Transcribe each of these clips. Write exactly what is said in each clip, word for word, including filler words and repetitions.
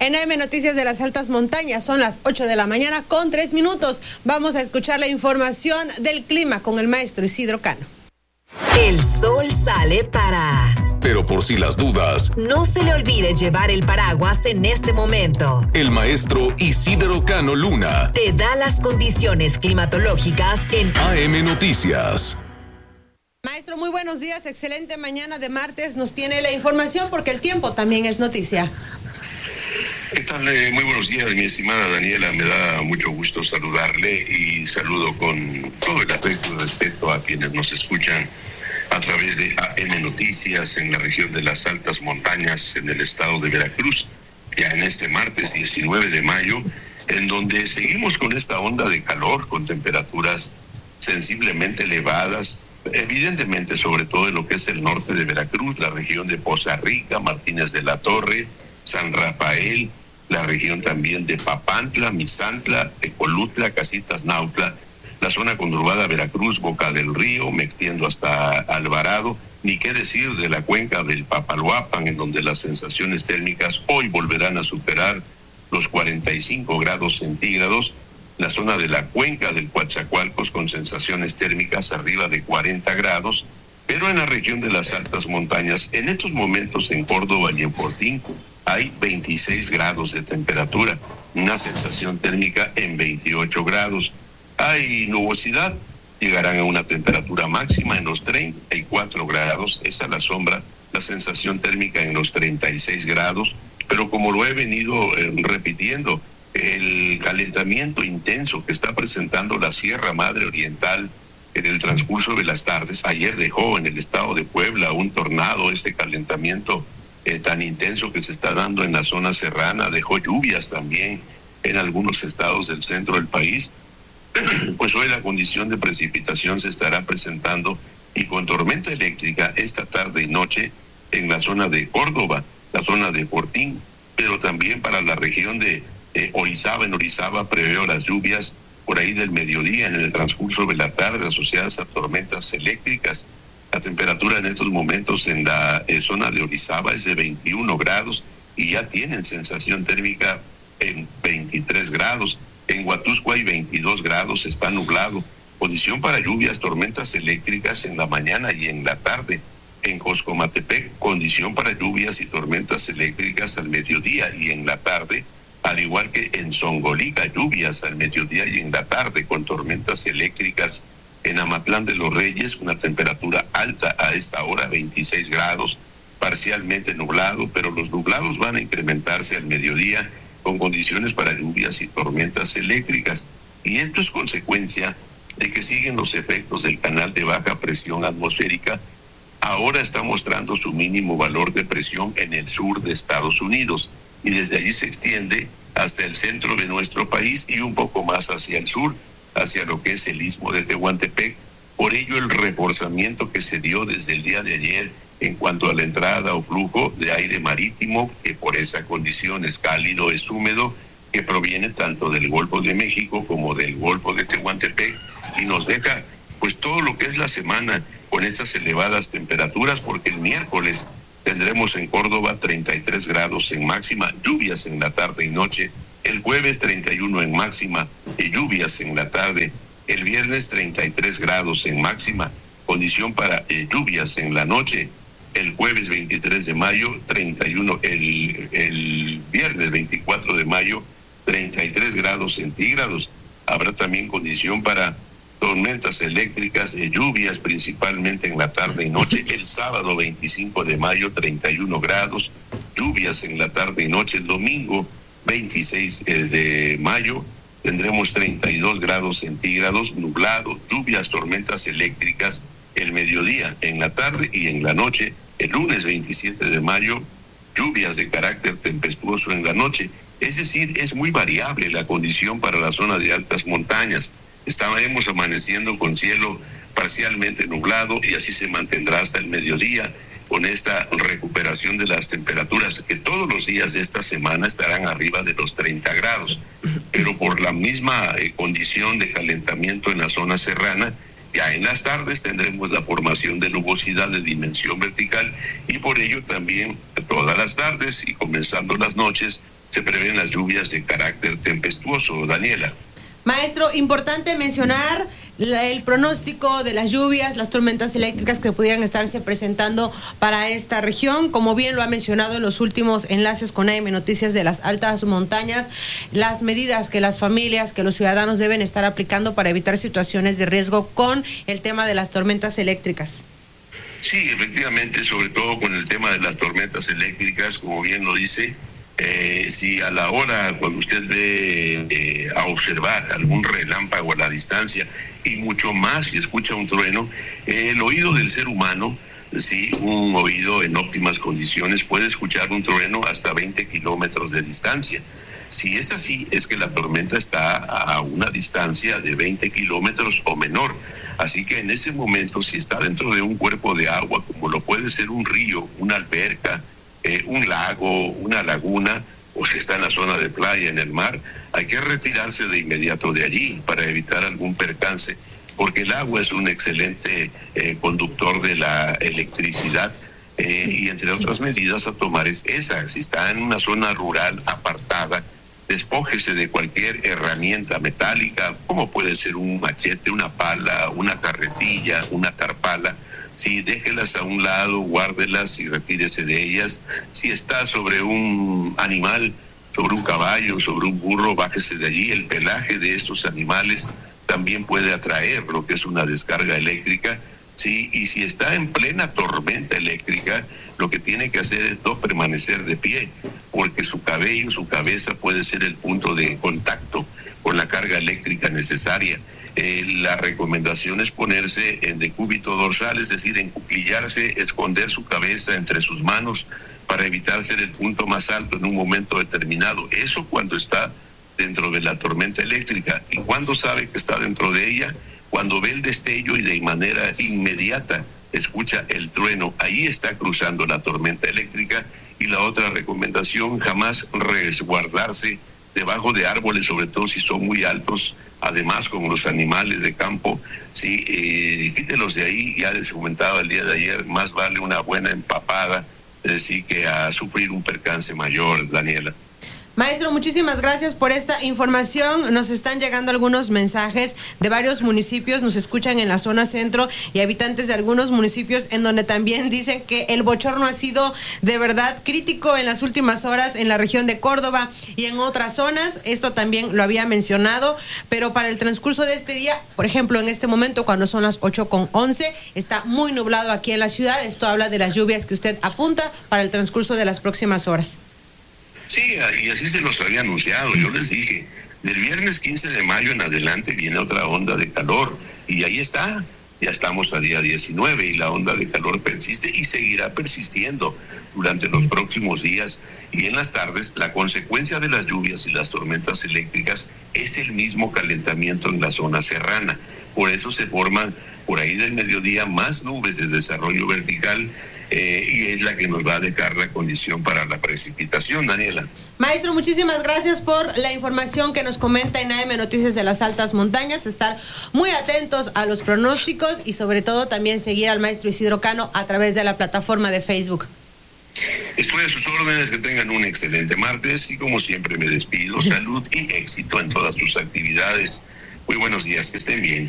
En A M Noticias de las Altas Montañas son las ocho de la mañana con tres minutos. Vamos a escuchar la información del clima con el maestro Isidro Cano. El sol sale para... Pero por si las dudas, no se le olvide llevar el paraguas en este momento. El maestro Isidro Cano Luna te da las condiciones climatológicas en A M Noticias. Maestro, muy buenos días, excelente mañana de martes. Nos tiene la información porque el tiempo también es noticia. ¿Qué tal? Eh, muy buenos días, mi estimada Daniela. Me da mucho gusto saludarle y saludo con todo el afecto y respeto a quienes nos escuchan a través de A M Noticias en la región de las Altas Montañas en el estado de Veracruz, ya en este martes diecinueve de mayo, en donde seguimos con esta onda de calor, con temperaturas sensiblemente elevadas, evidentemente sobre todo en lo que es el norte de Veracruz, la región de Poza Rica, Martínez de la Torre, San Rafael, la región también de Papantla, Misantla, Tecolutla, Casitas Nautla, la zona conurbada Veracruz, Boca del Río, me extiendo hasta Alvarado, ni qué decir de la cuenca del Papaloapan, en donde las sensaciones térmicas hoy volverán a superar los cuarenta y cinco grados centígrados, la zona de la cuenca del Coatzacoalcos con sensaciones térmicas arriba de cuarenta grados, pero en la región de las altas montañas, en estos momentos en Córdoba y en Fortín, hay veintiséis grados de temperatura, una sensación térmica en veintiocho grados. Hay nubosidad, llegarán a una temperatura máxima en los treinta y cuatro grados, esa es la sombra, la sensación térmica en los treinta y seis grados, pero como lo he venido eh, repitiendo, el calentamiento intenso que está presentando la Sierra Madre Oriental en el transcurso de las tardes, ayer dejó en el estado de Puebla un tornado, este calentamiento eh, tan intenso que se está dando en la zona serrana, dejó lluvias también en algunos estados del centro del país. Pues hoy la condición de precipitación se estará presentando y con tormenta eléctrica esta tarde y noche en la zona de Córdoba, la zona de Fortín, pero también para la región de eh, Orizaba. En Orizaba preveo las lluvias por ahí del mediodía en el transcurso de la tarde asociadas a tormentas eléctricas. La temperatura en estos momentos en la eh, zona de Orizaba es de veintiuno grados y ya tienen sensación térmica en veintitrés grados. En Huatusco hay veintidós grados, está nublado. Condición para lluvias, tormentas eléctricas en la mañana y en la tarde. En Coscomatepec, condición para lluvias y tormentas eléctricas al mediodía y en la tarde. Al igual que en Zongolica, lluvias al mediodía y en la tarde con tormentas eléctricas. En Amatlán de los Reyes, una temperatura alta a esta hora, veintiséis grados, parcialmente nublado, pero los nublados van a incrementarse al mediodía con condiciones para lluvias y tormentas eléctricas. Y esto es consecuencia de que siguen los efectos del canal de baja presión atmosférica. Ahora está mostrando su mínimo valor de presión en el sur de Estados Unidos y desde allí se extiende hasta el centro de nuestro país y un poco más hacia el sur, hacia lo que es el istmo de Tehuantepec. Por ello el reforzamiento que se dio desde el día de ayer en cuanto a la entrada o flujo de aire marítimo, que por esa condición es cálido, es húmedo, que proviene tanto del Golfo de México como del Golfo de Tehuantepec, y nos deja pues todo lo que es la semana con estas elevadas temperaturas, porque el miércoles tendremos en Córdoba treinta y tres grados en máxima, lluvias en la tarde y noche, el jueves treinta y uno en máxima y lluvias en la tarde, el viernes treinta y tres grados en máxima, condición para eh, lluvias en la noche. El jueves veintitrés de mayo, treinta y uno, el, el viernes veinticuatro de mayo, treinta y tres grados centígrados. Habrá también condición para tormentas eléctricas, eh, lluvias principalmente en la tarde y noche. El sábado veinticinco de mayo, treinta y uno grados, lluvias en la tarde y noche. El domingo veintiséis eh, de mayo, tendremos treinta y dos grados centígrados, nublado, lluvias, tormentas eléctricas el mediodía, en la tarde y en la noche. El lunes veintisiete de mayo, lluvias de carácter tempestuoso en la noche. Es decir, es muy variable la condición para la zona de altas montañas. Estaremos amaneciendo con cielo parcialmente nublado y así se mantendrá hasta el mediodía con esta recuperación de las temperaturas que todos los días de esta semana estarán arriba de los treinta grados. Pero por la misma eh, condición de calentamiento en la zona serrana, ya en las tardes tendremos la formación de nubosidad de dimensión vertical y por ello también todas las tardes y comenzando las noches se prevén las lluvias de carácter tempestuoso. Daniela. Maestro, importante mencionar la, el pronóstico de las lluvias, las tormentas eléctricas que pudieran estarse presentando para esta región. Como bien lo ha mencionado en los últimos enlaces con A M Noticias de las altas montañas, las medidas que las familias, que los ciudadanos deben estar aplicando para evitar situaciones de riesgo con el tema de las tormentas eléctricas. Sí, efectivamente, sobre todo con el tema de las tormentas eléctricas, como bien lo dice. Eh, si a la hora, cuando usted ve eh, a observar algún relámpago a la distancia, y mucho más si escucha un trueno, eh, el oído del ser humano, sí, un oído en óptimas condiciones, puede escuchar un trueno hasta veinte kilómetros de distancia. Si es así, es que la tormenta está a una distancia de veinte kilómetros o menor. Así que en ese momento, si está dentro de un cuerpo de agua, como lo puede ser un río, una alberca, Eh, un lago, una laguna, o si está en la zona de playa, en el mar, hay que retirarse de inmediato de allí para evitar algún percance, porque el agua es un excelente eh, conductor de la electricidad eh, y entre otras medidas a tomar es esa. Si está en una zona rural apartada, despójese de cualquier herramienta metálica, como puede ser un machete, una pala, una carretilla, una tarpala. Sí, déjelas a un lado, guárdelas y retírese de ellas. Si está sobre un animal, sobre un caballo, sobre un burro, bájese de allí. El pelaje de estos animales también puede atraer lo que es una descarga eléctrica. Sí, y si está en plena tormenta eléctrica, lo que tiene que hacer es no permanecer de pie, porque su cabello, su cabeza puede ser el punto de contacto con la carga eléctrica necesaria. Eh, la recomendación es ponerse en decúbito dorsal, es decir, encuclillarse, esconder su cabeza entre sus manos para evitar ser el punto más alto en un momento determinado. Eso cuando está dentro de la tormenta eléctrica. ¿Y cuándo sabe que está dentro de ella? Cuando ve el destello y de manera inmediata escucha el trueno. Ahí está cruzando la tormenta eléctrica. Y la otra recomendación, jamás resguardarse debajo de árboles, sobre todo si son muy altos. Además, como los animales de campo, sí, eh, quítelos de ahí. Ya les comentaba el día de ayer, más vale una buena empapada, es decir, que a sufrir un percance mayor, Daniela. Maestro, muchísimas gracias por esta información. Nos están llegando algunos mensajes de varios municipios, nos escuchan en la zona centro y habitantes de algunos municipios en donde también dicen que el bochorno ha sido de verdad crítico en las últimas horas en la región de Córdoba y en otras zonas. Esto también lo había mencionado, pero para el transcurso de este día, por ejemplo, en este momento cuando son las ocho con once, está muy nublado aquí en la ciudad. Esto habla de las lluvias que usted apunta para el transcurso de las próximas horas. Sí, y así se los había anunciado. Yo les dije, del viernes quince de mayo en adelante viene otra onda de calor. Y ahí está, ya estamos a día diecinueve y la onda de calor persiste y seguirá persistiendo durante los próximos días. Y en las tardes, la consecuencia de las lluvias y las tormentas eléctricas es el mismo calentamiento en la zona serrana. Por eso se forman por ahí del mediodía más nubes de desarrollo vertical. Eh, y es la que nos va a dejar la condición para la precipitación, Daniela. Maestro, muchísimas gracias por la información que nos comenta en A M Noticias de las Altas Montañas. Estar muy atentos a los pronósticos y sobre todo también seguir al maestro Isidro Cano a través de la plataforma de Facebook. Estoy a sus órdenes, que tengan un excelente martes y como siempre me despido, salud y éxito en todas sus actividades. Muy buenos días, que estén bien.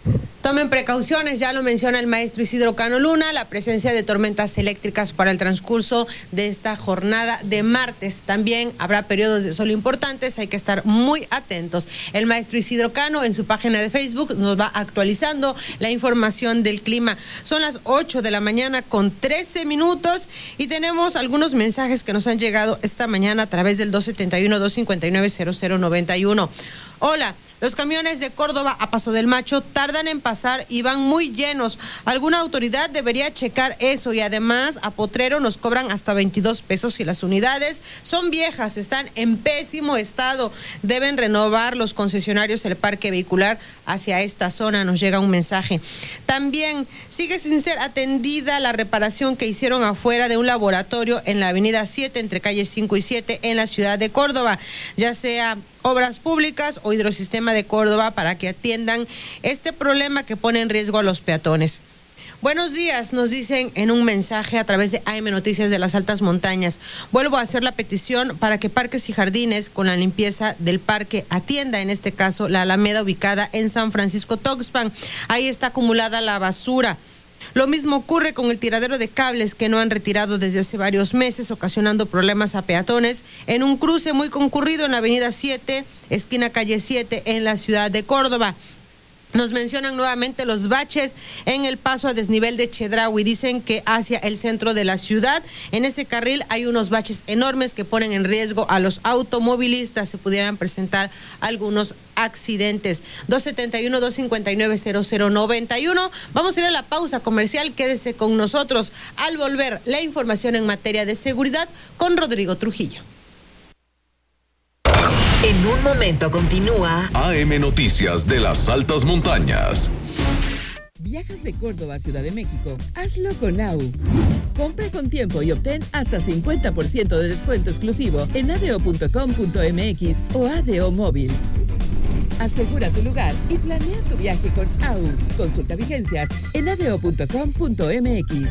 Tomen precauciones, ya lo menciona el maestro Isidro Cano Luna, la presencia de tormentas eléctricas para el transcurso de esta jornada de martes. También habrá periodos de sol importantes, hay que estar muy atentos. El maestro Isidro Cano en su página de Facebook nos va actualizando la información del clima. Son las ocho de la mañana con trece minutos y tenemos algunos mensajes que nos han llegado esta mañana a través del dos siete uno, dos cinco nueve, cero cero nueve uno. Hola. Los camiones de Córdoba a Paso del Macho tardan en pasar y van muy llenos. Alguna autoridad debería checar eso y además a Potrero nos cobran hasta veintidós pesos y las unidades son viejas, están en pésimo estado. Deben renovar los concesionarios el parque vehicular hacia esta zona, nos llega un mensaje. También sigue sin ser atendida la reparación que hicieron afuera de un laboratorio en la avenida siete entre calles cinco y siete en la ciudad de Córdoba, ya sea Obras Públicas o Hidrosistema de Córdoba para que atiendan este problema que pone en riesgo a los peatones. Buenos días, nos dicen en un mensaje a través de A M Noticias de las Altas Montañas. Vuelvo a hacer la petición para que Parques y Jardines, con la limpieza del parque, atienda en este caso la Alameda ubicada en San Francisco Tuxpan. Ahí está acumulada la basura. Lo mismo ocurre con el tiradero de cables que no han retirado desde hace varios meses, ocasionando problemas a peatones en un cruce muy concurrido en la avenida siete, esquina calle siete, en la ciudad de Córdoba. Nos mencionan nuevamente los baches en el paso a desnivel de Chedraui. Dicen que hacia el centro de la ciudad, en ese carril hay unos baches enormes que ponen en riesgo a los automovilistas. Se pudieran presentar algunos accidentes. dos setenta y uno, dos cincuenta y nueve, cero cero noventa y uno. Vamos a ir a la pausa comercial. Quédese con nosotros. Al volver, la información en materia de seguridad con Rodrigo Trujillo. En un momento continúa A M Noticias de las Altas Montañas. ¿Viajas de Córdoba a Ciudad de México? Hazlo con A U. Compra con tiempo y obtén hasta cincuenta por ciento de descuento exclusivo en adeo punto com punto m x o Adeo Móvil. Asegura tu lugar y planea tu viaje con A U. Consulta vigencias en adeo punto com punto m x.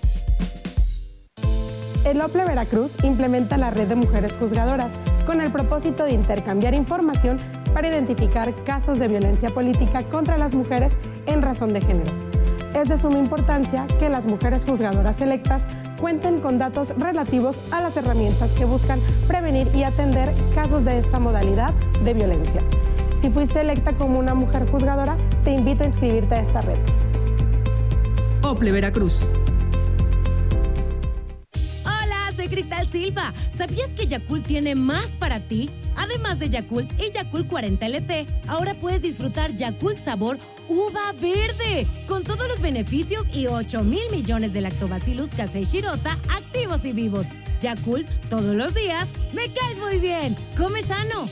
El OPLE Veracruz implementa la red de mujeres juzgadoras con el propósito de intercambiar información para identificar casos de violencia política contra las mujeres en razón de género. Es de suma importancia que las mujeres juzgadoras electas cuenten con datos relativos a las herramientas que buscan prevenir y atender casos de esta modalidad de violencia. Si fuiste electa como una mujer juzgadora, te invito a inscribirte a esta red. OPLE Veracruz. Cristal Silva, ¿sabías que Yakult tiene más para ti? Además de Yakult y Yakult cuarenta L T, ahora puedes disfrutar Yakult sabor uva verde, con todos los beneficios y ocho mil millones de lactobacillus casei shirota activos y vivos. Yakult, todos los días, me caes muy bien. Come sano.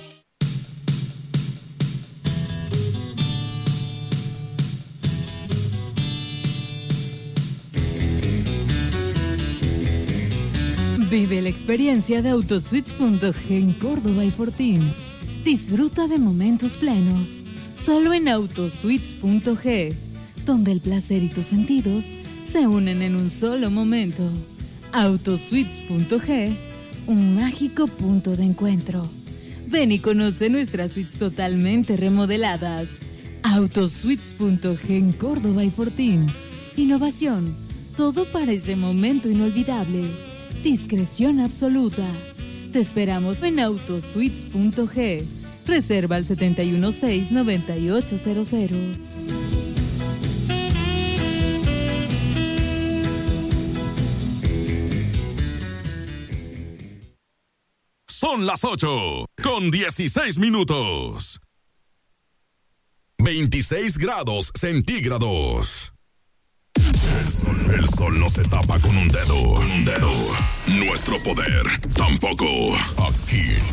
Vive la experiencia de Autosuites punto g en Córdoba y Fortín. Disfruta de momentos plenos, solo en Autosuites punto g, donde el placer y tus sentidos se unen en un solo momento. Autosuites punto g, un mágico punto de encuentro. Ven y conoce nuestras suites totalmente remodeladas. Autosuites punto g en Córdoba y Fortín. Innovación, todo para ese momento inolvidable. Discreción absoluta. Te esperamos en Autosuites punto g. Reserva al setenta y uno seis, noventa y ocho cero cero. Son las ocho con dieciséis minutos. veintiséis grados centígrados. El sol, el sol no se tapa con un dedo. Con un dedo. Nuestro poder tampoco. Aquí